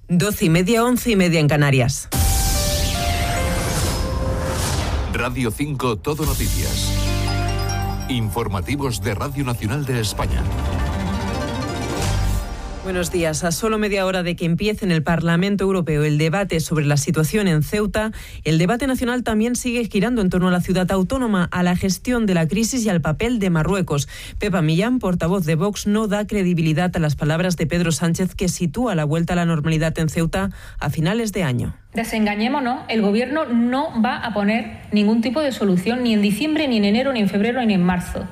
12:30, 11:30 en Canarias. Radio 5 Todo Noticias. Informativos de Radio Nacional de España. Buenos días. A solo media hora de que empiece en el Parlamento Europeo el debate sobre la situación en Ceuta, el debate nacional también sigue girando en torno a la ciudad autónoma, a la gestión de la crisis y al papel de Marruecos. Pepa Millán, portavoz de Vox, no da credibilidad a las palabras de Pedro Sánchez, que sitúa la vuelta a la normalidad en Ceuta a finales de año. Desengañémonos, el Gobierno no va a poner ningún tipo de solución ni en diciembre, ni en enero, ni en febrero, ni en marzo.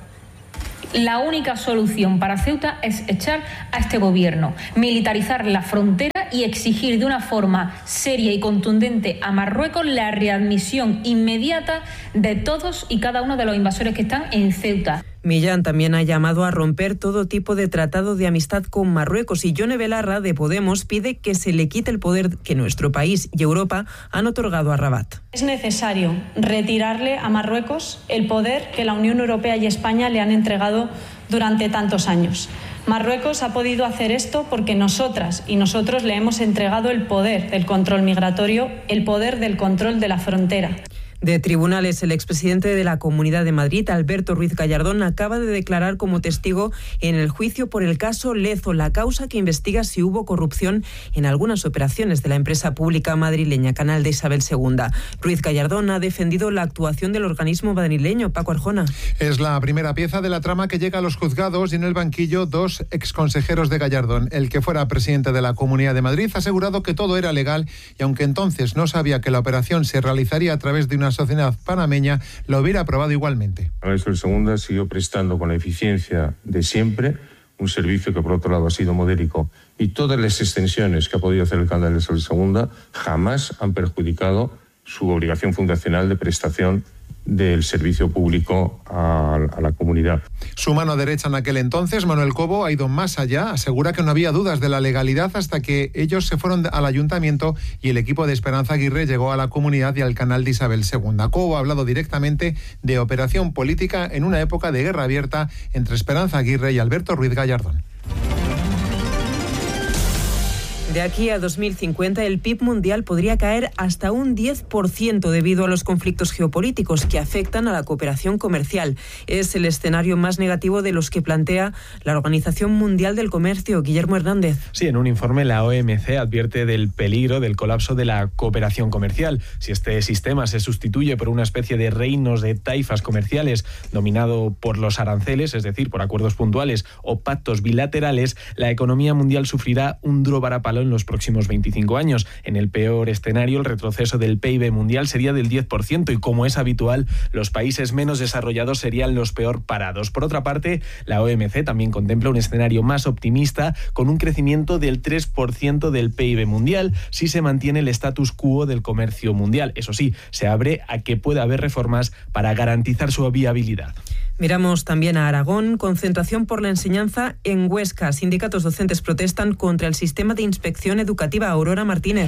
La única solución para Ceuta es echar a este Gobierno, militarizar la frontera y exigir de una forma seria y contundente a Marruecos la readmisión inmediata de todos y cada uno de los invasores que están en Ceuta. Millán también ha llamado a romper todo tipo de tratado de amistad con Marruecos, y Yone Belarra, de Podemos, pide que se le quite el poder que nuestro país y Europa han otorgado a Rabat. Es necesario retirarle a Marruecos el poder que la Unión Europea y España le han entregado durante tantos años. Marruecos ha podido hacer esto porque nosotras y nosotros le hemos entregado el poder del control migratorio, el poder del control de la frontera. De tribunales, el expresidente de la Comunidad de Madrid, Alberto Ruiz Gallardón, acaba de declarar como testigo en el juicio por el caso Lezo, la causa que investiga si hubo corrupción en algunas operaciones de la empresa pública madrileña Canal de Isabel II. Ruiz Gallardón ha defendido la actuación del organismo madrileño. Paco Arjona. Es la primera pieza de la trama que llega a los juzgados, y en el banquillo dos exconsejeros de Gallardón. El que fuera presidente de la Comunidad de Madrid ha asegurado que todo era legal, y aunque entonces no sabía que la operación se realizaría a través de una sociedad panameña, lo hubiera aprobado igualmente. Isabel II siguió prestando con la eficiencia de siempre un servicio que por otro lado ha sido modélico, y todas las extensiones que ha podido hacer el Canal de Isabel II jamás han perjudicado su obligación fundacional de prestación del servicio público a la comunidad. Su mano derecha en aquel entonces, Manuel Cobo, ha ido más allá. Asegura que no había dudas de la legalidad hasta que ellos se fueron al ayuntamiento y el equipo de Esperanza Aguirre llegó a la comunidad y al Canal de Isabel II. Cobo ha hablado directamente de operación política en una época de guerra abierta entre Esperanza Aguirre y Alberto Ruiz Gallardón. De aquí a 2050, el PIB mundial podría caer hasta un 10% debido a los conflictos geopolíticos que afectan a la cooperación comercial. Es el escenario más negativo de los que plantea la Organización Mundial del Comercio. Guillermo Hernández. Sí, en un informe la OMC advierte del peligro del colapso de la cooperación comercial. Si este sistema se sustituye por una especie de reinos de taifas comerciales dominado por los aranceles, es decir, por acuerdos puntuales o pactos bilaterales, la economía mundial sufrirá un duro varapalo en los próximos 25 años. En el peor escenario, el retroceso del PIB mundial sería del 10% y, como es habitual, los países menos desarrollados serían los peor parados. Por otra parte, la OMC también contempla un escenario más optimista, con un crecimiento del 3% del PIB mundial si se mantiene el status quo del comercio mundial. Eso sí, se abre a que pueda haber reformas para garantizar su viabilidad. Miramos también a Aragón. Concentración por la enseñanza en Huesca. Sindicatos docentes protestan contra el sistema de inspección educativa. Aurora Martínez.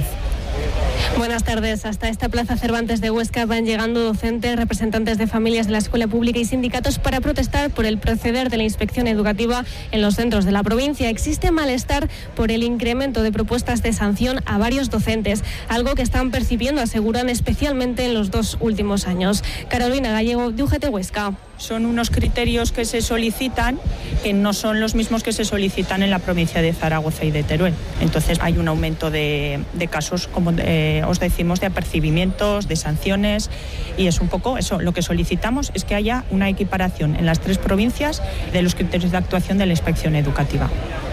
Buenas tardes. Hasta esta plaza Cervantes de Huesca van llegando docentes, representantes de familias de la escuela pública y sindicatos para protestar por el proceder de la inspección educativa en los centros de la provincia. Existe malestar por el incremento de propuestas de sanción a varios docentes, algo que están percibiendo, aseguran, especialmente en los 2 últimos años. Carolina Gallego, de UGT Huesca. Son unos criterios que se solicitan que no son los mismos que se solicitan en la provincia de Zaragoza y de Teruel. Entonces hay un aumento de casos, como os decimos, de apercibimientos, de sanciones, y es un poco eso. Lo que solicitamos es que haya una equiparación en las 3 provincias de los criterios de actuación de la inspección educativa.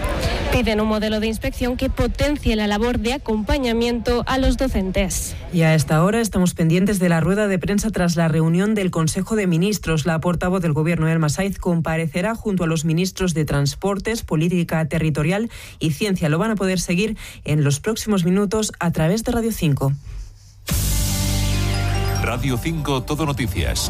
Piden un modelo de inspección que potencie la labor de acompañamiento a los docentes. Y a esta hora estamos pendientes de la rueda de prensa tras la reunión del Consejo de Ministros. La portavoz del Gobierno, Elma Saiz, comparecerá junto a los ministros de Transportes, Política Territorial y Ciencia. Lo van a poder seguir en los próximos minutos a través de Radio 5. Radio 5 Todo Noticias.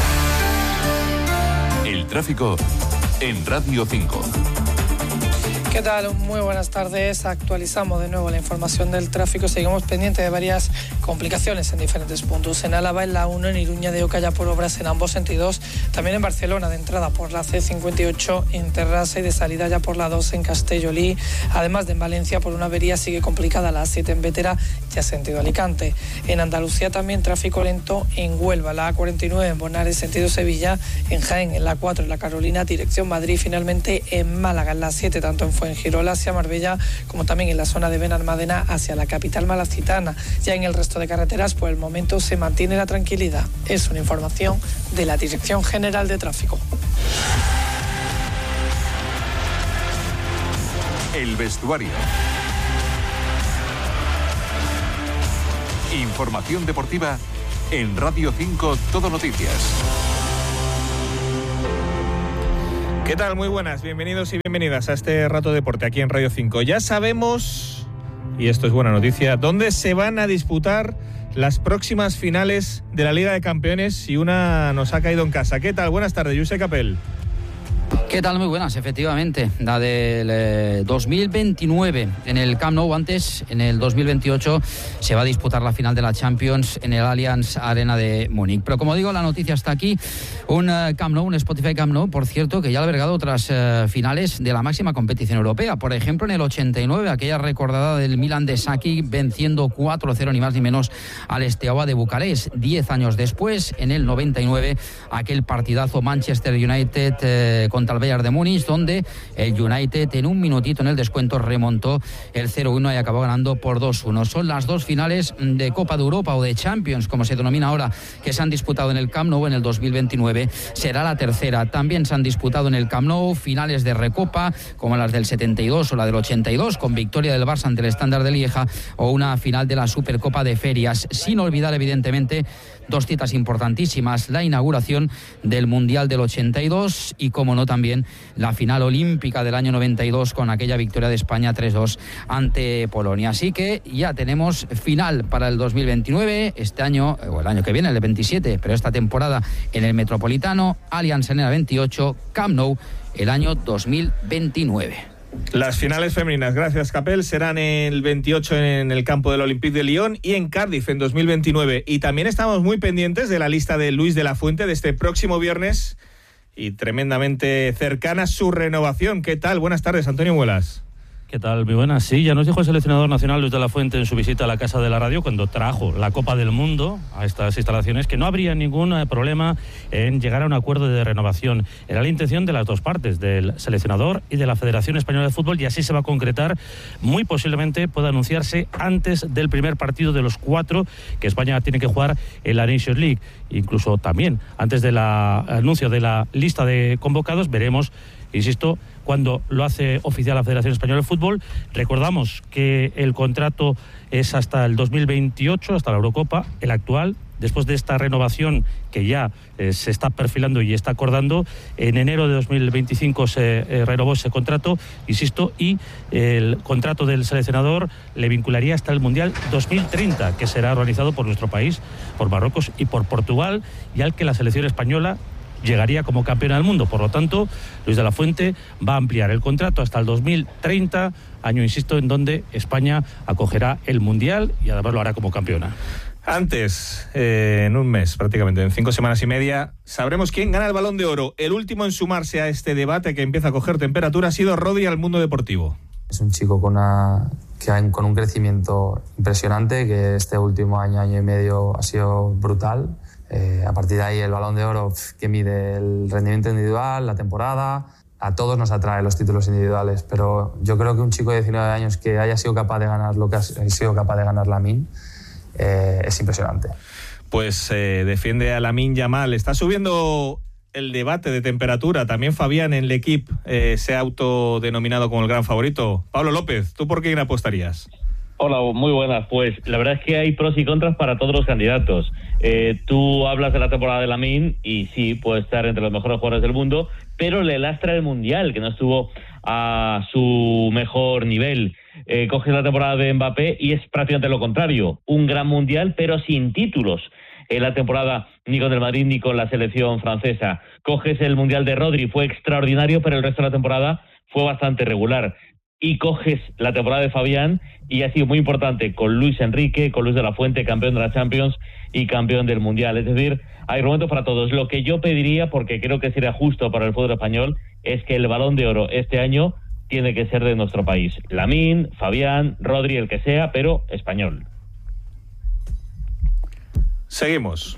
El tráfico en Radio 5. ¿Qué tal? Muy buenas tardes. Actualizamos de nuevo la información del tráfico. Seguimos pendientes de varias complicaciones en diferentes puntos. En Álava, en la 1, en Iruña de Oca, ya por obras en ambos sentidos. También en Barcelona, de entrada por la C58 en Terrassa y de salida ya por la 2 en Castellolí. Además de en Valencia, por una avería sigue complicada la A7 en Bétera, ya sentido Alicante. En Andalucía también tráfico lento en Huelva, la A49 en Bonares, sentido Sevilla, en Jaén, en la 4 en la Carolina, dirección Madrid. Finalmente en Málaga, en la 7, tanto en Fuengirola hacia Marbella como también en la zona de Benalmádena hacia la capital malacitana. Ya en el resto de carreteras por el momento se mantiene la tranquilidad. Es una información de la Dirección General de Tráfico. El vestuario. Información deportiva en Radio 5 Todo Noticias. ¿Qué tal? Muy buenas, bienvenidos y bienvenidas a este Rato de Deporte aquí en Radio 5. Ya sabemos, y esto es buena noticia, dónde se van a disputar las próximas finales de la Liga de Campeones y una nos ha caído en casa. ¿Qué tal? Buenas tardes, Josep Capel. ¿Qué tal? Muy buenas, efectivamente. La del 2029 en el Camp Nou. Antes, en el 2028, se va a disputar la final de la Champions en el Allianz Arena de Múnich. Pero como digo, la noticia está aquí. Un Camp Nou, un Spotify Camp Nou, por cierto, que ya ha albergado otras finales de la máxima competición europea. Por ejemplo, en el 89, aquella recordada del Milan de Saki venciendo 4-0 ni más ni menos al Steaua de Bucarest. 10 años después, en el 99, aquel partidazo Manchester United contra el Bayern de Múnich, donde el United en un minutito en el descuento remontó el 0-1 y acabó ganando por 2-1. Son las dos finales de Copa de Europa o de Champions, como se denomina ahora, que se han disputado en el Camp Nou en el 2029. Será la tercera. También se han disputado en el Camp Nou finales de Recopa, como las del 72 o la del 82, con victoria del Barça ante el Standard de Lieja, o una final de la Supercopa de Ferias. Sin olvidar, evidentemente, dos citas importantísimas: la inauguración del Mundial del 82 y, como no, también la final olímpica del año 92 con aquella victoria de España 3-2 ante Polonia. Así que ya tenemos final para el 2029, este año, o el año que viene, el 27, pero esta temporada en el Metropolitano, Allianz Arena 28, Camp Nou, el año 2029. Las finales femeninas, gracias Capel, serán el 28 en el campo del Olympique de Lyon y en Cardiff en 2029. Y también estamos muy pendientes de la lista de Luis de la Fuente de este próximo viernes y tremendamente cercana su renovación. ¿Qué tal? Buenas tardes, Antonio Muelas. ¿Qué tal? Muy buenas. Sí, ya nos dijo el seleccionador nacional Luis de la Fuente en su visita a la Casa de la Radio, cuando trajo la Copa del Mundo a estas instalaciones, que no habría ningún problema en llegar a un acuerdo de renovación. Era la intención de las dos partes, del seleccionador y de la Federación Española de Fútbol, y así se va a concretar. Muy posiblemente pueda anunciarse antes del primer partido de los 4 que España tiene que jugar en la Nations League. Incluso también antes del anuncio de la lista de convocados. Veremos, insisto, cuando lo hace oficial la Federación Española de Fútbol. Recordamos que el contrato es hasta el 2028, hasta la Eurocopa, el actual. Después de esta renovación que ya se está perfilando y está acordando, en enero de 2025 se renovó ese contrato, insisto, y el contrato del seleccionador le vincularía hasta el Mundial 2030, que será organizado por nuestro país, por Marruecos y por Portugal, y al que la selección española llegaría como campeona del mundo. Por lo tanto, Luis de la Fuente va a ampliar el contrato hasta el 2030, año, insisto, en donde España acogerá el Mundial y además lo hará como campeona. Antes, en un mes prácticamente, en 5 semanas y media, sabremos quién gana el Balón de Oro. El último en sumarse a este debate que empieza a coger temperatura ha sido Rodri al mundo deportivo. Es un chico con un crecimiento impresionante, que este último año y medio ha sido brutal. A partir de ahí, el Balón de Oro, que mide el rendimiento individual, la temporada. A todos nos atrae los títulos individuales, pero yo creo que un chico de 19 años que haya sido capaz de ganar lo que ha sido capaz de ganar Lamine es impresionante. Pues defiende a Lamine Yamal. Está subiendo el debate de temperatura. También Fabián en L'Equipe se ha autodenominado como el gran favorito. Pablo López, ¿tú por quién apostarías? Hola, muy buenas. Pues la verdad es que hay pros y contras para todos los candidatos. Tú hablas de la temporada de Lamine y sí, puede estar entre los mejores jugadores del mundo, pero le lastra el Mundial, que no estuvo a su mejor nivel. Coges la temporada de Mbappé y es prácticamente lo contrario. Un gran Mundial, pero sin títulos. En la temporada ni con el Madrid ni con la selección francesa. Coges el Mundial de Rodri, fue extraordinario, pero el resto de la temporada fue bastante regular. y coges la temporada de Fabián, y ha sido muy importante con Luis Enrique, con Luis de la Fuente, campeón de la Champions y campeón del Mundial. Es decir, hay argumentos para todos. Lo que yo pediría, porque creo que sería justo para el fútbol español, es que el Balón de Oro este año tiene que ser de nuestro país. Lamine, Fabián, Rodri, el que sea, pero español. Seguimos.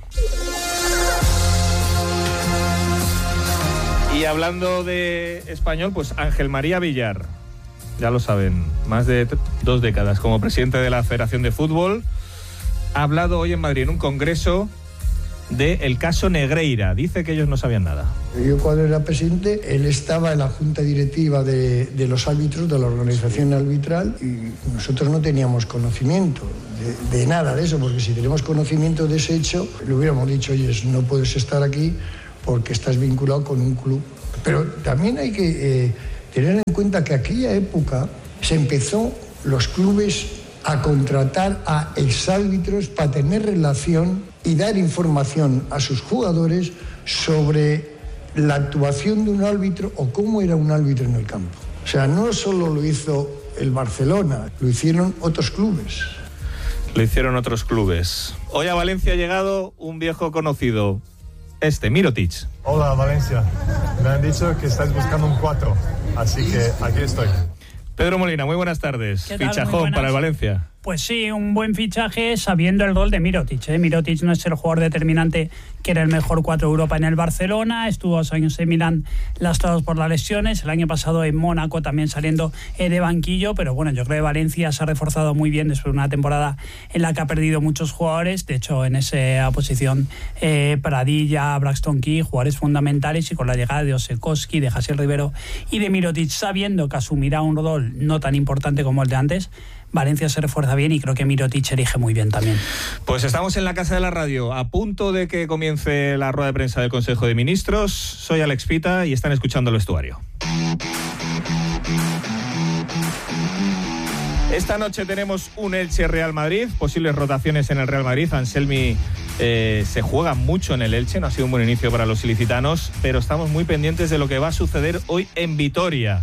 Y hablando de español, pues Ángel María Villar, ya lo saben, más de 2 décadas como presidente de la Federación de Fútbol, ha hablado hoy en Madrid en un congreso del caso Negreira. Dice que ellos no sabían nada. Yo cuando era presidente, él estaba en la junta directiva de los árbitros, de la organización arbitral, y nosotros no teníamos conocimiento de nada de eso, porque si tenemos conocimiento de ese hecho, le hubiéramos dicho, oye, no puedes estar aquí porque estás vinculado con un club. Pero también hay que tener en cuenta que aquella época se empezó los clubes a contratar a exárbitros para tener relación y dar información a sus jugadores sobre la actuación de un árbitro o cómo era un árbitro en el campo. O sea, no solo lo hizo el Barcelona, lo hicieron otros clubes. Lo hicieron otros clubes. Hoy a Valencia ha llegado un viejo conocido, Mirotic. Hola, Valencia. Me han dicho que estáis buscando un 4, así que aquí estoy. Pedro Molina, muy buenas tardes. ¿Qué tal? Fichajón para el Valencia. Pues sí, un buen fichaje sabiendo el rol de Mirotic. Mirotic no es el jugador determinante que era el mejor 4 de Europa en el Barcelona, estuvo 2 años en Milán lastrados por las lesiones, el año pasado en Mónaco también saliendo de banquillo, pero bueno, yo creo que Valencia se ha reforzado muy bien después de una temporada en la que ha perdido muchos jugadores, de hecho en esa posición Pradilla, Braxton Key, jugadores fundamentales, y con la llegada de Osekowski, de Jassier Rivero y de Mirotic, sabiendo que asumirá un rol no tan importante como el de antes, Valencia se refuerza bien y creo que Mirotic elige muy bien también. Pues estamos en la Casa de la Radio, a punto de que comience la rueda de prensa del Consejo de Ministros. Soy Alex Pita y están escuchando el vestuario. Esta noche tenemos un Elche-Real Madrid, posibles rotaciones en el Real Madrid. Anselmi se juega mucho en el Elche, no ha sido un buen inicio para los ilicitanos, pero estamos muy pendientes de lo que va a suceder hoy en Vitoria,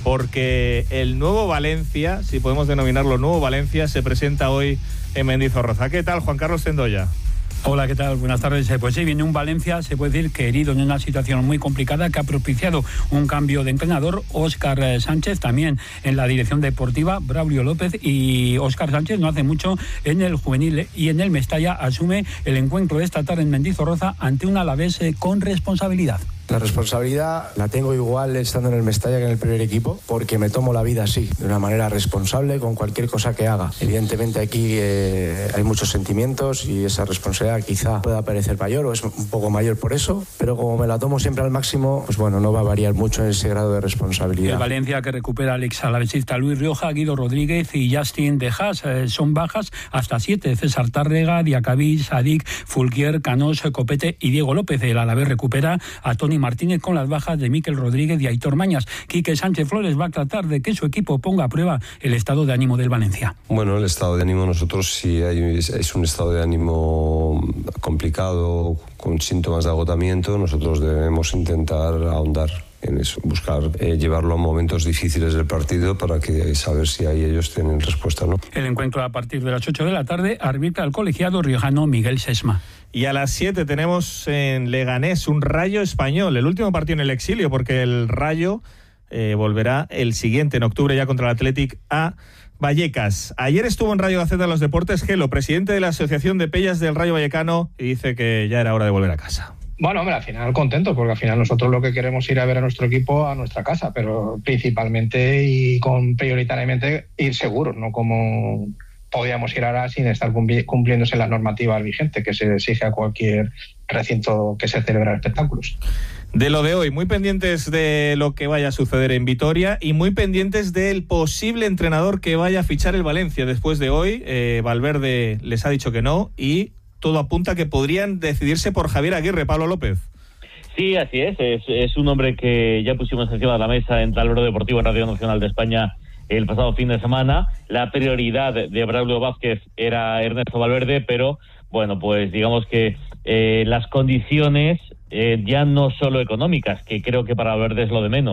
porque el nuevo Valencia, si podemos denominarlo nuevo Valencia, se presenta hoy en Mendizorroza. ¿Qué tal, Juan Carlos Tendoya? Hola, ¿qué tal? Buenas tardes. Pues sí, viene un Valencia, se puede decir que herido en una situación muy complicada, que ha propiciado un cambio de entrenador. Óscar Sánchez también en la dirección deportiva, Braulio López, y Óscar Sánchez no hace mucho en el juvenil y en el Mestalla asume el encuentro de esta tarde en Mendizorroza ante un Alavés con responsabilidad. La responsabilidad la tengo igual estando en el Mestalla que en el primer equipo, porque me tomo la vida así, de una manera responsable con cualquier cosa que haga. Evidentemente aquí hay muchos sentimientos y esa responsabilidad quizá pueda parecer mayor o es un poco mayor por eso, pero como me la tomo siempre al máximo, pues bueno, no va a variar mucho en ese grado de responsabilidad. El Valencia, que recupera al ex alavesista Luis Rioja, Guido Rodríguez y Justin De Haas, son bajas hasta 7. César Tárrega, Diacabí, Sadik, Fulquier, Canós, Copete y Diego López. El Alavés recupera a Toni Martínez con las bajas de Mikel Rodríguez y Aitor Mañas. Quique Sánchez Flores va a tratar de que su equipo ponga a prueba el estado de ánimo del Valencia. Bueno, el estado de ánimo nosotros sí es un estado de ánimo complicado, con síntomas de agotamiento. Nosotros debemos intentar ahondar en eso, buscar llevarlo a momentos difíciles del partido para que saber si ahí ellos tienen respuesta, ¿no? El encuentro a partir de las 8 de la tarde arbitra el colegiado riojano Miguel Sesma. Y a las 7 tenemos en Leganés un Rayo Español, el último partido en el exilio, porque el Rayo volverá el siguiente, en octubre, ya contra el Athletic a Vallecas. Ayer estuvo en Radio Gaceta de los Deportes Gelo, presidente de la Asociación de Pellas del Rayo Vallecano, y dice que ya era hora de volver a casa. Bueno, hombre, al final contento, porque al final nosotros lo que queremos es ir a ver a nuestro equipo a nuestra casa, pero principalmente y prioritariamente ir seguros, no como podíamos ir ahora sin estar cumpliéndose las normativas vigentes que se exige a cualquier recinto que se celebra espectáculos. De lo de hoy, muy pendientes de lo que vaya a suceder en Vitoria y muy pendientes del posible entrenador que vaya a fichar el Valencia después de hoy. Valverde les ha dicho que no y todo apunta a que podrían decidirse por Javier Aguirre. Pablo López. Sí, así es un hombre que ya pusimos encima de la mesa en Tablero Deportivo en Radio Nacional de España el pasado fin de semana. La prioridad de Braulio Vázquez era Ernesto Valverde, pero bueno, pues digamos que las condiciones ya no solo económicas, que creo que para Valverde es lo de menos,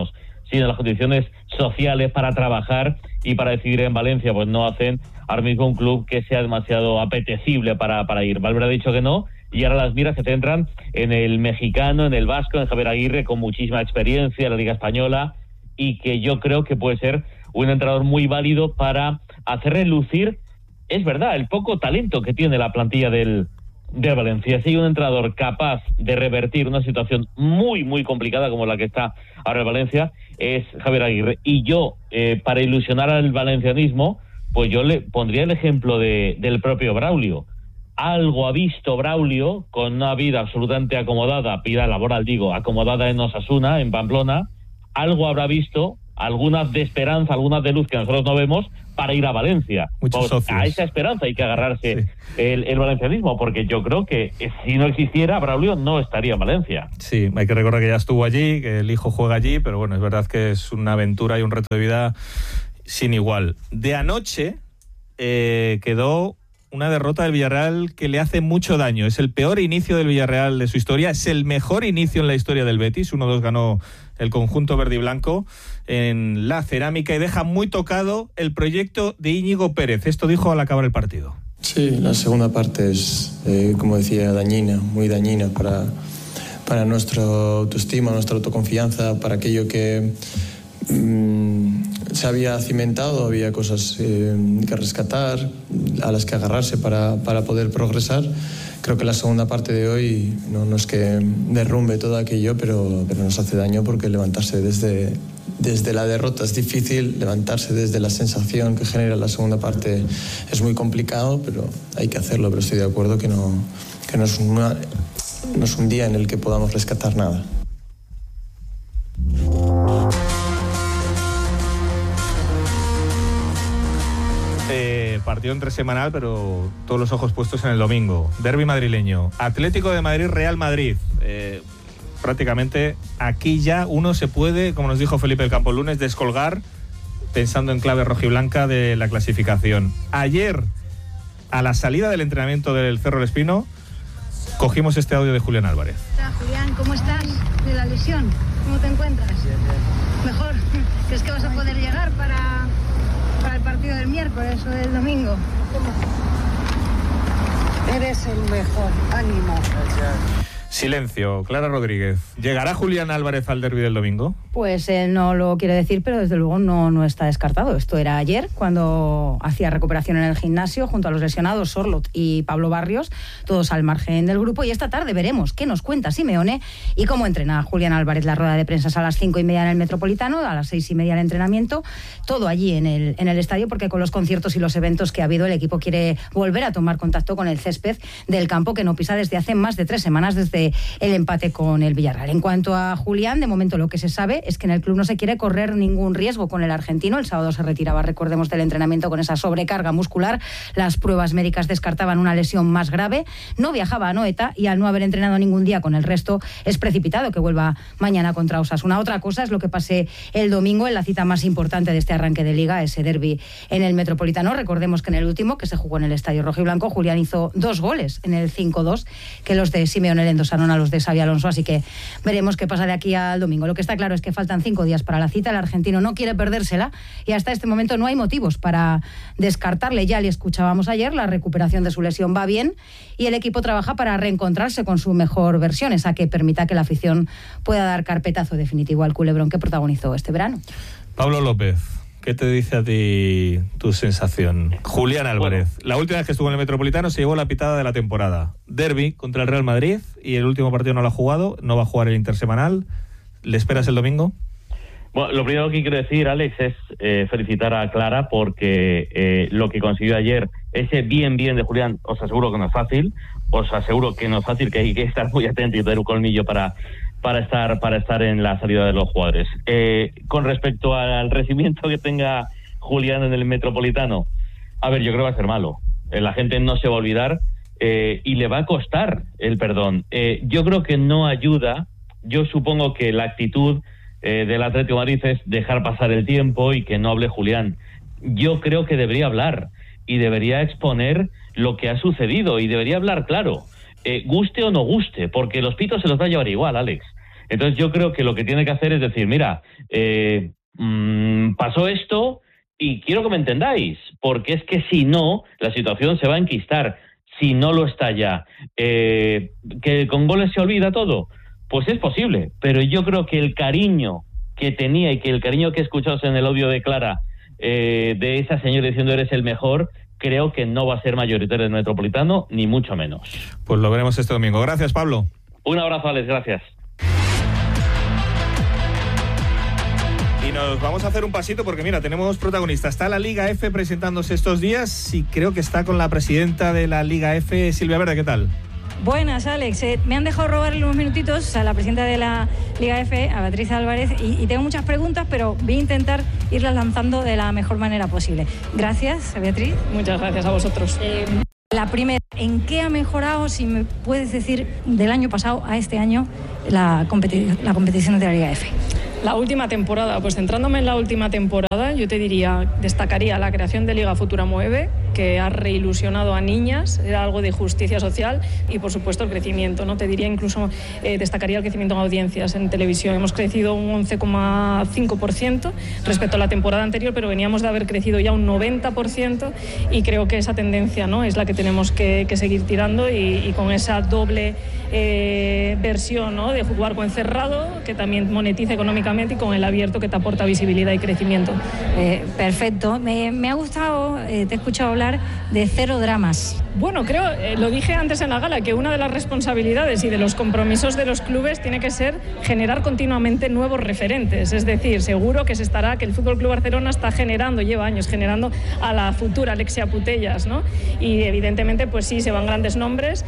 sino las condiciones sociales para trabajar y para decidir en Valencia, pues no hacen ahora mismo un club que sea demasiado apetecible para ir. Valverde ha dicho que no, y ahora las miras se centran en el mexicano, en el vasco, en Javier Aguirre, con muchísima experiencia en la Liga Española, y que yo creo que puede ser un entrenador muy válido para hacer relucir, es verdad, el poco talento que tiene la plantilla de Valencia. Si hay un entrenador capaz de revertir una situación muy, muy complicada como la que está ahora en Valencia, es Javier Aguirre. Y yo, para ilusionar al valencianismo, pues yo le pondría el ejemplo del propio Braulio. Algo ha visto Braulio, con una vida absolutamente acomodada, vida laboral digo, acomodada en Osasuna, en Pamplona, algo habrá visto, algunas de esperanza, algunas de luz que nosotros no vemos, para ir a Valencia. Muchos socios. A esa esperanza hay que agarrarse el valencianismo, porque yo creo que si no existiera, Braulio no estaría en Valencia. Sí, hay que recordar que ya estuvo allí, que el hijo juega allí, pero bueno, es verdad que es una aventura y un reto de vida sin igual. De anoche quedó una derrota del Villarreal que le hace mucho daño. Es el peor inicio del Villarreal de su historia, es el mejor inicio en la historia del Betis. 1-2 ganó el conjunto verde y blanco en la Cerámica y deja muy tocado el proyecto de Íñigo Pérez. Esto dijo al acabar el partido. Sí, la segunda parte es, como decía, dañina, muy dañina para nuestra autoestima, nuestra autoconfianza, para aquello que se había cimentado. Había cosas que rescatar, a las que agarrarse para poder progresar. Creo que la segunda parte de hoy no es que derrumbe todo aquello, pero nos hace daño, porque levantarse desde la derrota es difícil, levantarse desde la sensación que genera la segunda parte es muy complicado, pero hay que hacerlo. Pero estoy de acuerdo que no es un día en el que podamos rescatar nada. Partido entresemanal, pero todos los ojos puestos en el domingo. Derbi madrileño, Atlético de Madrid, Real Madrid. Prácticamente aquí ya uno se puede, como nos dijo Felipe del Campo el lunes, descolgar pensando en clave rojiblanca de la clasificación. Ayer, a la salida del entrenamiento del Cerro del Espino, cogimos este audio de Julián Álvarez. Hola, Julián, ¿cómo estás de la lesión? ¿Cómo te encuentras? ¿Mejor? ¿Crees que vas a poder llegar para el partido del miércoles o del domingo? Eres el mejor, ánimo. Silencio, Clara Rodríguez. ¿Llegará Julián Álvarez al derbi del domingo? Pues él no lo quiere decir, pero desde luego no está descartado. Esto era ayer, cuando hacía recuperación en el gimnasio junto a los lesionados Sorloth y Pablo Barrios, todos al margen del grupo. Y esta tarde veremos qué nos cuenta Simeone y cómo entrena Julián Álvarez. La rueda de prensa es a las 5:30 en el Metropolitano, a las 6:30 el entrenamiento, todo allí en el estadio, porque con los conciertos y los eventos que ha habido, el equipo quiere volver a tomar contacto con el césped del campo, que no pisa desde hace más de 3 semanas, desde el empate con el Villarreal. En cuanto a Julián, de momento lo que se sabe es que en el club no se quiere correr ningún riesgo con el argentino. El sábado se retiraba, recordemos, del entrenamiento con esa sobrecarga muscular. Las pruebas médicas descartaban una lesión más grave. No viajaba a Anoeta y, al no haber entrenado ningún día con el resto, es precipitado que vuelva mañana contra Osasuna. Otra cosa es lo que pase el domingo en la cita más importante de este arranque de Liga, ese derbi en el Metropolitano. Recordemos que en el último, que se jugó en el Estadio Rojiblanco, Julián hizo 2 goles en el 5-2, que los de Simeone le endosaron a los de Xabi Alonso, así que veremos qué pasa de aquí al domingo. Lo que está claro es que faltan 5 días para la cita. El argentino no quiere perdérsela y hasta este momento no hay motivos para descartarle. Ya le escuchábamos ayer, la recuperación de su lesión va bien y el equipo trabaja para reencontrarse con su mejor versión, esa que permita que la afición pueda dar carpetazo definitivo al culebrón que protagonizó este verano. Pablo López, ¿qué te dice a ti tu sensación? Julián Álvarez, la última vez que estuvo en el Metropolitano se llevó la pitada de la temporada. Derbi contra el Real Madrid y el último partido no lo ha jugado, no va a jugar el intersemanal. ¿Le esperas el domingo? Bueno, lo primero que quiero decir, Alex, es felicitar a Clara porque lo que consiguió ayer, ese bien de Julián, os aseguro que no es fácil, que hay que estar muy atento y tener un colmillo para estar en la salida de los jugadores. Con respecto al recibimiento que tenga Julián en el Metropolitano, a ver, yo creo que va a ser malo. La gente no se va a olvidar y le va a costar el perdón. Yo creo que no ayuda. Yo supongo que la actitud del Atlético de Madrid es dejar pasar el tiempo y que no hable Julián. Yo creo que debería hablar y debería exponer lo que ha sucedido y debería hablar claro. Guste o no guste, porque los pitos se los va a llevar igual, Alex. Entonces yo creo que lo que tiene que hacer es decir, mira, pasó esto y quiero que me entendáis, porque es que si no, la situación se va a enquistar, si no lo está ya. ¿Que con goles se olvida todo? Pues es posible, pero yo creo que el cariño que tenía y que el cariño que he escuchado en el audio de Clara, de esa señora diciendo eres el mejor, creo que no va a ser mayoritario en el Metropolitano, ni mucho menos. Pues lo veremos este domingo. Gracias, Pablo. Un abrazo, Alex, gracias. Y nos vamos a hacer un pasito porque, mira, tenemos protagonistas. Está la Liga F presentándose estos días y creo que está con la presidenta de la Liga F, Silvia Verde. ¿Qué tal? Buenas, Alex. Me han dejado robarle unos minutitos a la presidenta de la Liga F, a Beatriz Álvarez, y tengo muchas preguntas, pero voy a intentar irlas lanzando de la mejor manera posible. Gracias, Beatriz. Muchas gracias a vosotros. La primera, ¿en qué ha mejorado, si me puedes decir, del año pasado a este año la competición de la Liga F? La última temporada, pues centrándome en la última temporada, yo te destacaría la creación de Liga Futura Mueve, que ha reilusionado a niñas, era algo de justicia social, y por supuesto el crecimiento, ¿no? Te diría incluso, destacaría el crecimiento en audiencias en televisión. Hemos crecido un 11,5% respecto a la temporada anterior, pero veníamos de haber crecido ya un 90%, y creo que esa tendencia, ¿no?, es la que tenemos que seguir tirando, y con esa doble versión, ¿no?, de jugar con encerrado, que también monetiza económicamente, y con el abierto, que te aporta visibilidad y crecimiento. Perfecto. Me ha gustado, te he escuchado hablar de 0 dramas. Bueno, creo, lo dije antes en la gala, que una de las responsabilidades y de los compromisos de los clubes tiene que ser generar continuamente nuevos referentes. Es decir, seguro que que el Fútbol Club Barcelona está lleva años generando a la futura Alexia Putellas, ¿no? Y evidentemente, pues sí, se van grandes nombres,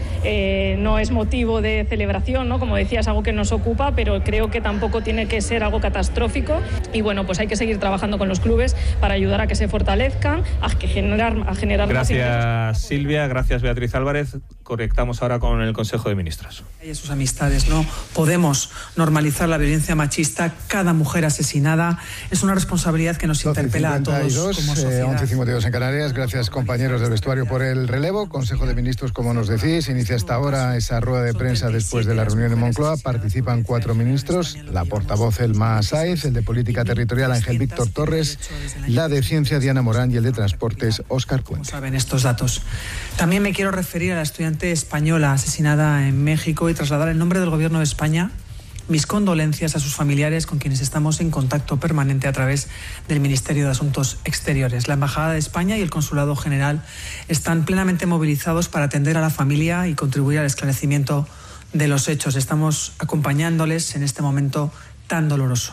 no es motivo de celebración, ¿no? Como decía, es algo que nos ocupa, pero creo que tampoco tiene que ser algo catastrófico, y bueno, pues hay que seguir trabajando con los clubes para ayudar a que se fortalezcan, a generar Gracias, Silvia. Gracias, Beatriz Álvarez. Conectamos ahora con el Consejo de Ministros. Y sus amistades. No podemos normalizar la violencia machista. Cada mujer asesinada es una responsabilidad que nos interpela a todos como sociedad. 11:52 en Canarias. Gracias, compañeros del vestuario, por el relevo. Consejo de Ministros, como nos decís, inicia hasta ahora esa rueda de prensa después de la reunión en Moncloa. Participan 4 ministros: la portavoz Elma Sáez, el de Política Territorial Ángel Víctor Torres, la de Ciencia Diana Morán y el de Transportes Óscar Puente. Saben estos datos. También me quiero referir a la estudiante española asesinada en México y trasladar en nombre del Gobierno de España mis condolencias a sus familiares, con quienes estamos en contacto permanente a través del Ministerio de Asuntos Exteriores. La Embajada de España y el Consulado General están plenamente movilizados para atender a la familia y contribuir al esclarecimiento de los hechos. Estamos acompañándoles en este momento tan doloroso.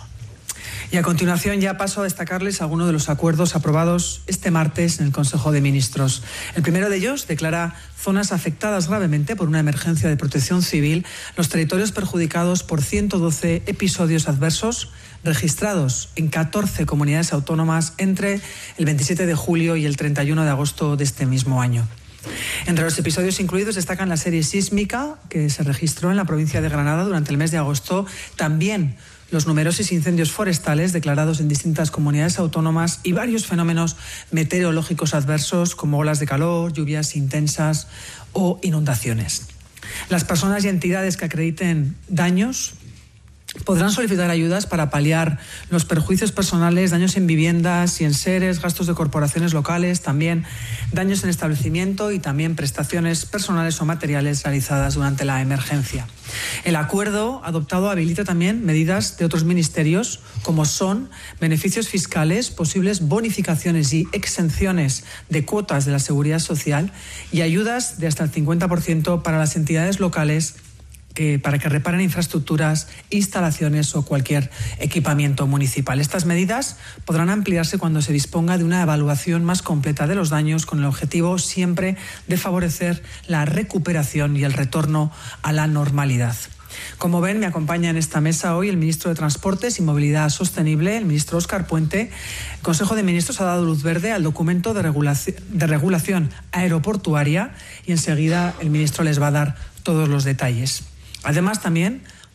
Y a continuación ya paso a destacarles algunos de los acuerdos aprobados este martes en el Consejo de Ministros. El primero de ellos declara zonas afectadas gravemente por una emergencia de protección civil los territorios perjudicados por 112 episodios adversos registrados en 14 comunidades autónomas entre el 27 de julio y el 31 de agosto de este mismo año. Entre los episodios incluidos destacan la serie sísmica que se registró en la provincia de Granada durante el mes de agosto, también los numerosos incendios forestales declarados en distintas comunidades autónomas y varios fenómenos meteorológicos adversos como olas de calor, lluvias intensas o inundaciones. Las personas y entidades que acrediten daños podrán solicitar ayudas para paliar los perjuicios personales, daños en viviendas y en seres, gastos de corporaciones locales, también daños en establecimiento y también prestaciones personales o materiales realizadas durante la emergencia. El acuerdo adoptado habilita también medidas de otros ministerios, como son beneficios fiscales, posibles bonificaciones y exenciones de cuotas de la Seguridad Social y ayudas de hasta el 50% para las entidades locales para que reparen infraestructuras, instalaciones o cualquier equipamiento municipal. Estas medidas podrán ampliarse cuando se disponga de una evaluación más completa de los daños, con el objetivo siempre de favorecer la recuperación y el retorno a la normalidad. Como ven, me acompaña en esta mesa hoy el ministro de Transportes y Movilidad Sostenible, el ministro Óscar Puente. El Consejo de Ministros ha dado luz verde al documento de regulación aeroportuaria y enseguida el ministro les va a dar todos los detalles. Además, también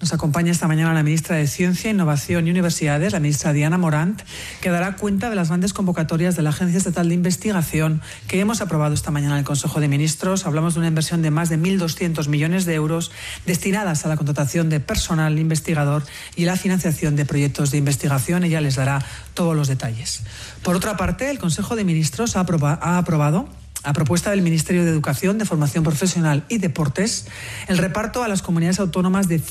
Nos acompaña esta mañana la ministra de Ciencia, Innovación y Universidades, la ministra Diana Morant, que dará cuenta de las grandes convocatorias de la Agencia Estatal de Investigación que hemos aprobado esta mañana en el Consejo de Ministros. Hablamos de una inversión de más de 1.200 millones de euros destinadas a la contratación de personal investigador y la financiación de proyectos de investigación. Ella les dará todos los detalles. Por otra parte, el Consejo de Ministros ha aprobado, a propuesta del Ministerio de Educación, de Formación Profesional y Deportes, el reparto a las comunidades autónomas de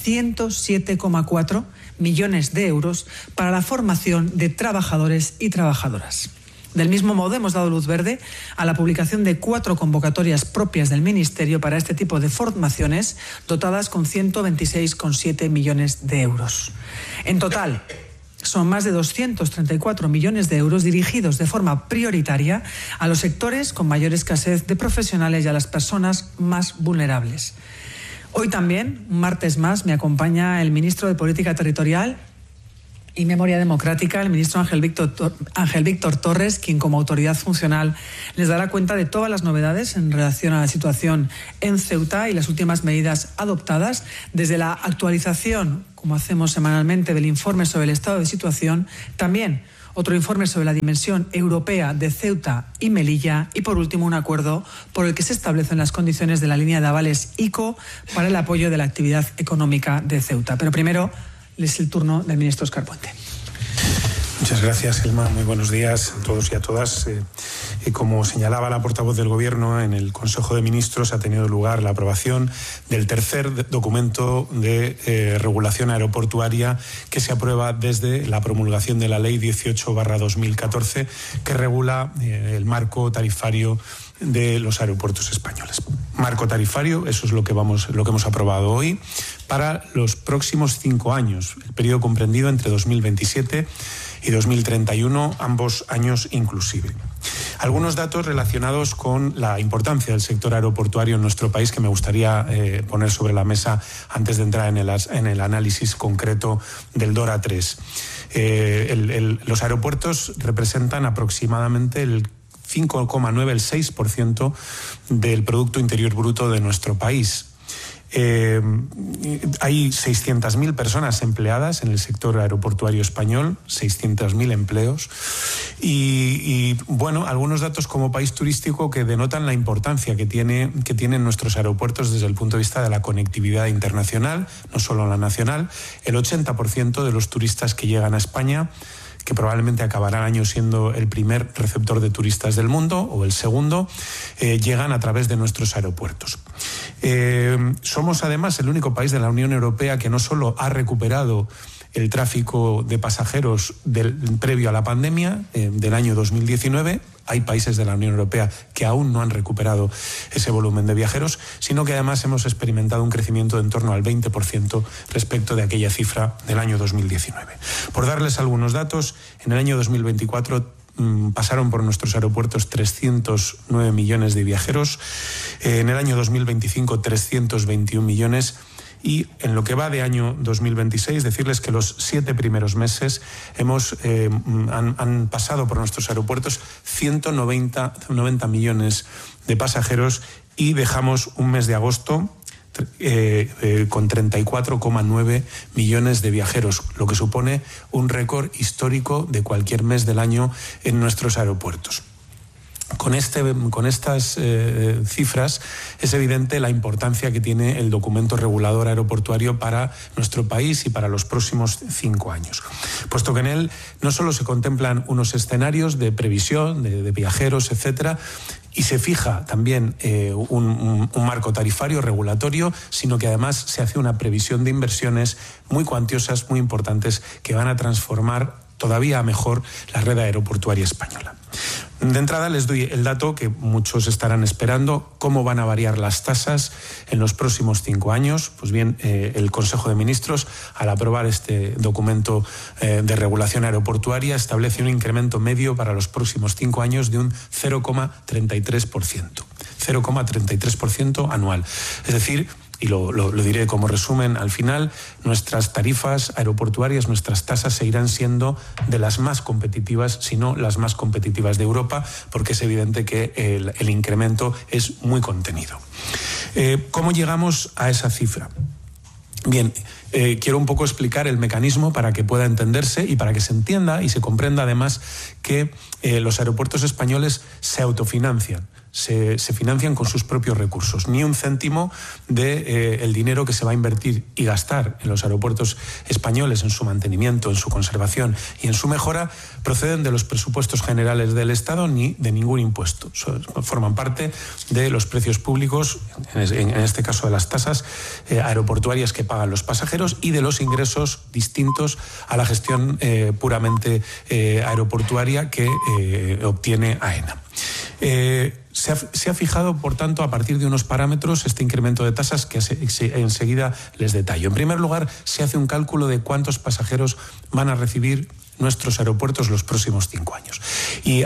107,4 millones de euros para la formación de trabajadores y trabajadoras. Del mismo modo, hemos dado luz verde a la publicación de 4 convocatorias propias del Ministerio para este tipo de formaciones, dotadas con 126,7 millones de euros. En total, son más de 234 millones de euros dirigidos de forma prioritaria a los sectores con mayor escasez de profesionales y a las personas más vulnerables. Hoy también, un martes más, me acompaña el ministro de Política Territorial y Memoria Democrática, el ministro Ángel Víctor Torres, quien como autoridad funcional les dará cuenta de todas las novedades en relación a la situación en Ceuta y las últimas medidas adoptadas, desde la actualización, como hacemos semanalmente, del informe sobre el estado de situación, también otro informe sobre la dimensión europea de Ceuta y Melilla y, por último, un acuerdo por el que se establecen las condiciones de la línea de avales ICO para el apoyo de la actividad económica de Ceuta. Pero primero es el turno del ministro Óscar Puente. Muchas gracias, Elma. Muy buenos días a todos y a todas. Como señalaba la portavoz del Gobierno, en el Consejo de Ministros ha tenido lugar la aprobación del tercer documento de regulación aeroportuaria que se aprueba desde la promulgación de la Ley 18/2014, que regula el marco tarifario de los aeropuertos españoles. Marco tarifario, eso es lo que hemos aprobado hoy, para los próximos 5 años, el periodo comprendido entre 2027 y 2031, ambos años inclusive. Algunos datos relacionados con la importancia del sector aeroportuario en nuestro país que me gustaría poner sobre la mesa antes de entrar en el análisis concreto del DORA 3. Los aeropuertos representan aproximadamente el 5,9, el 6% del Producto Interior Bruto de nuestro país. Hay 600.000 personas empleadas en el sector aeroportuario español, 600.000 empleos. Y bueno, algunos datos como país turístico que denotan la importancia que tienen nuestros aeropuertos desde el punto de vista de la conectividad internacional, no solo la nacional. El 80% de los turistas que llegan a España, que probablemente acabará el año siendo el primer receptor de turistas del mundo o el segundo, llegan a través de nuestros aeropuertos. Somos además el único país de la Unión Europea que no solo ha recuperado el tráfico de pasajeros previo a la pandemia del año 2019, hay países de la Unión Europea que aún no han recuperado ese volumen de viajeros, sino que además hemos experimentado un crecimiento de en torno al 20% respecto de aquella cifra del año 2019. Por darles algunos datos, en el año 2024 pasaron por nuestros aeropuertos 309 millones de viajeros, en el año 2025 321 millones, y en lo que va de año 2026, decirles que los 7 primeros meses han pasado por nuestros aeropuertos 190 millones de pasajeros y dejamos un mes de agosto con 34,9 millones de viajeros, lo que supone un récord histórico de cualquier mes del año en nuestros aeropuertos. Con estas cifras es evidente la importancia que tiene el documento regulador aeroportuario para nuestro país y para los próximos 5 años, puesto que en él no solo se contemplan unos escenarios de previsión de viajeros, etcétera, y se fija también un marco tarifario regulatorio, sino que además se hace una previsión de inversiones muy cuantiosas, muy importantes, que van a transformar todavía mejor la red aeroportuaria española. De entrada les doy el dato que muchos estarán esperando: cómo van a variar las tasas en los próximos 5 años. Pues bien, el Consejo de Ministros, al aprobar este documento de regulación aeroportuaria, establece un incremento medio para los próximos 5 años de un 0,33%. 0,33% anual. Es decir, y lo diré como resumen al final, nuestras tarifas aeroportuarias, nuestras tasas seguirán siendo de las más competitivas, si no las más competitivas de Europa, porque es evidente que el incremento es muy contenido. ¿Cómo llegamos a esa cifra? Bien, quiero un poco explicar el mecanismo para que pueda entenderse y para que se entienda y se comprenda además que los aeropuertos españoles se autofinancian. Se financian con sus propios recursos. Ni un céntimo del dinero que se va a invertir y gastar en los aeropuertos españoles, en su mantenimiento, en su conservación y en su mejora, proceden de los presupuestos generales del Estado ni de ningún impuesto. Forman parte de los precios públicos, en este caso de las tasas aeroportuarias que pagan los pasajeros y de los ingresos distintos a la gestión puramente aeroportuaria que obtiene AENA. Se ha fijado, por tanto, a partir de unos parámetros este incremento de tasas que enseguida les detallo. En primer lugar, se hace un cálculo de cuántos pasajeros van a recibir nuestros aeropuertos los próximos 5 años. Y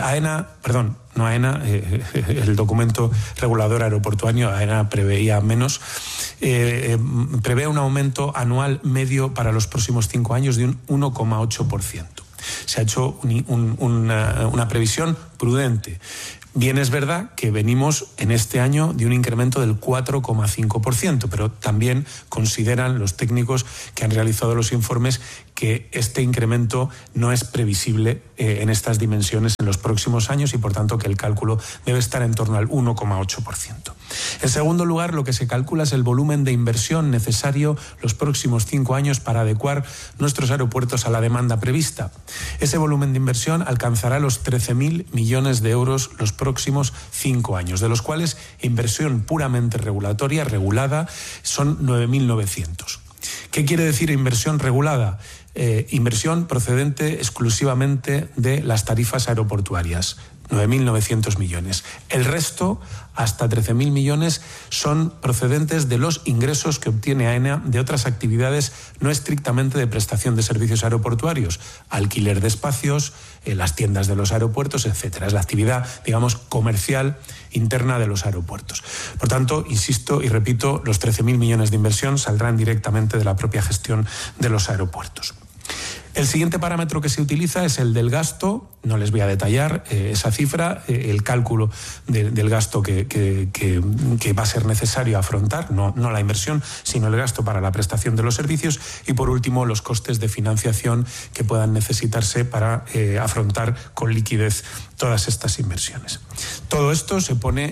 el documento regulador aeroportuario, AENA preveía menos, prevé un aumento anual medio para los próximos 5 años de un 1,8%. Se ha hecho una previsión prudente. Bien, es verdad que venimos en este año de un incremento del 4,5%, pero también consideran los técnicos que han realizado los informes que este incremento no es previsible en estas dimensiones en los próximos años y, por tanto, que el cálculo debe estar en torno al 1,8%. En segundo lugar, lo que se calcula es el volumen de inversión necesario los próximos 5 años para adecuar nuestros aeropuertos a la demanda prevista. Ese volumen de inversión alcanzará los 13.000 millones de euros los próximos 5 años, de los cuales inversión puramente regulada, son 9.900. ¿Qué quiere decir inversión regulada? Inversión procedente exclusivamente de las tarifas aeroportuarias, 9.900 millones. El resto, hasta 13.000 millones, son procedentes de los ingresos que obtiene AENA de otras actividades no estrictamente de prestación de servicios aeroportuarios, alquiler de espacios, las tiendas de los aeropuertos, etcétera. Es la actividad, digamos, comercial interna de los aeropuertos. Por tanto, insisto y repito, los 13.000 millones de inversión saldrán directamente de la propia gestión de los aeropuertos. El siguiente parámetro que se utiliza es el del gasto. No les voy a detallar esa cifra, el cálculo del gasto que va a ser necesario afrontar, no la inversión, sino el gasto para la prestación de los servicios. Y por último, los costes de financiación que puedan necesitarse para afrontar con liquidez todas estas inversiones. Todo esto se pone,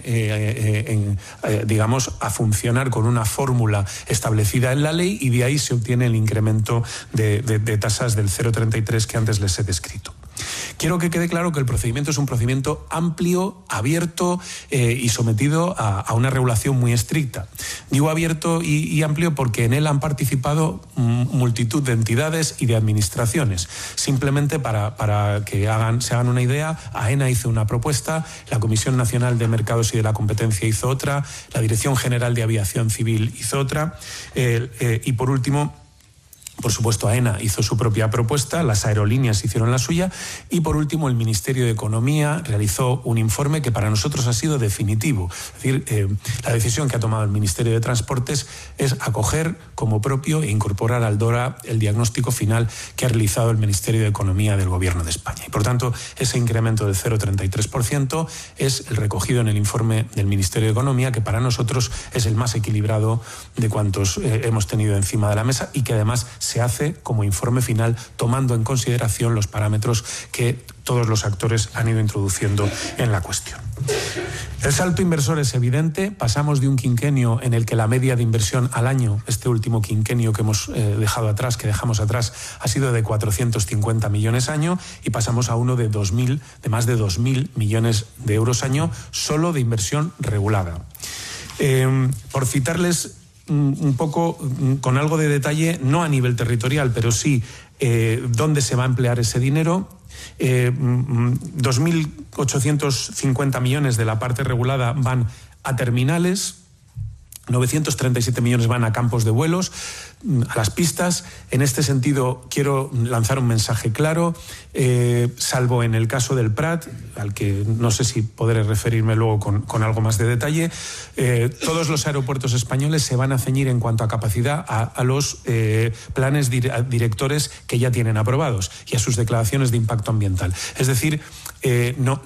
a funcionar con una fórmula establecida en la ley y de ahí se obtiene el incremento de tasas del 0,33 que antes les he descrito. Quiero que quede claro que el procedimiento es un procedimiento amplio, abierto y sometido a una regulación muy estricta. Digo abierto y amplio porque en él han participado multitud de entidades y de administraciones. Simplemente para que se hagan una idea, AENA hizo una propuesta, la Comisión Nacional de Mercados y de la Competencia hizo otra, la Dirección General de Aviación Civil hizo otra y por último, por supuesto, AENA hizo su propia propuesta, las aerolíneas hicieron la suya y, por último, el Ministerio de Economía realizó un informe que para nosotros ha sido definitivo. Es decir, la decisión que ha tomado el Ministerio de Transportes es acoger como propio e incorporar al DORA el diagnóstico final que ha realizado el Ministerio de Economía del Gobierno de España. Y, por tanto, ese incremento del 0,33% es el recogido en el informe del Ministerio de Economía, que para nosotros es el más equilibrado de cuantos hemos tenido encima de la mesa y que además se hace como informe final tomando en consideración los parámetros que todos los actores han ido introduciendo en la cuestión. El salto inversor es evidente. Pasamos de un quinquenio en el que la media de inversión al año, este último quinquenio que dejamos atrás, ha sido de 450 millones año y pasamos a uno de más de 2.000 millones de euros año solo de inversión regulada. Por citarles un poco con algo de detalle, no a nivel territorial, pero sí dónde se va a emplear ese dinero. 2.850 millones de la parte regulada van a terminales, 937 millones van a campos de vuelos, a las pistas. En este sentido, quiero lanzar un mensaje claro, salvo en el caso del Prat, al que no sé si podré referirme luego con algo más de detalle. Todos los aeropuertos españoles se van a ceñir en cuanto a capacidad a los planes directores que ya tienen aprobados y a sus declaraciones de impacto ambiental. Es decir,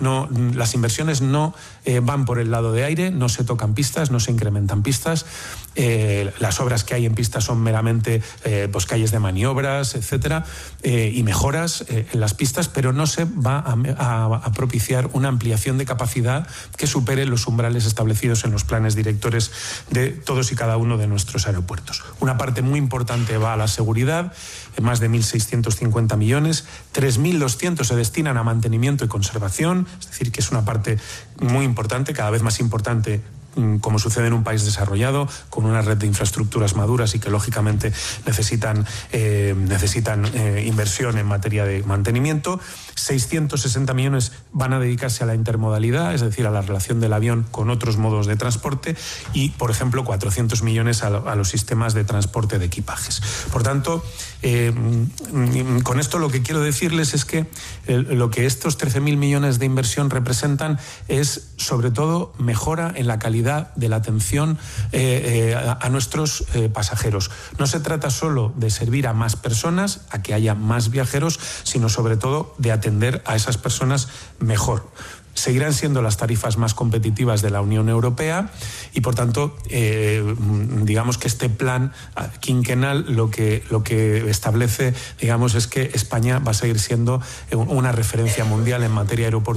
las inversiones no van por el lado de aire, no se tocan pistas, no se incrementan pistas. las obras que hay en pista son meramente pues calles de maniobras, etcétera, y mejoras en las pistas, pero no se va a propiciar una ampliación de capacidad que supere los umbrales establecidos en los planes directores de todos y cada uno de nuestros aeropuertos. Una parte muy importante va a la seguridad, más de 1.650 millones, 3.200 se destinan a mantenimiento y conservación, es decir, que es una parte muy importante, cada vez más importante, como sucede en un país desarrollado, con una red de infraestructuras maduras y que lógicamente necesitan inversión en materia de mantenimiento. 660 millones van a dedicarse a la intermodalidad, es decir, a la relación del avión con otros modos de transporte, y, por ejemplo, 400 millones a los sistemas de transporte de equipajes. Por tanto, con esto lo que quiero decirles es que lo que estos 13.000 millones de inversión representan es, sobre todo, mejora en la calidad de la atención a nuestros pasajeros. No se trata solo de servir a más personas, a que haya más viajeros, sino sobre todo de atender a esas personas mejor. Seguirán siendo las tarifas más competitivas de la Unión Europea y, por tanto, digamos que este plan quinquenal lo que establece, digamos, es que España va a seguir siendo una referencia mundial en materia aeroportuaria